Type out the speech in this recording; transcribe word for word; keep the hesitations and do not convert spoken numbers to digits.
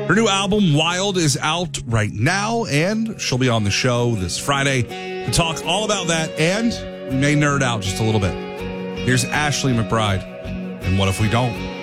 Her new album, Wild, is out right now, and she'll be on the show this Friday to talk all about that, and we may nerd out just a little bit. Here's Ashley McBryde, and What If We Don't?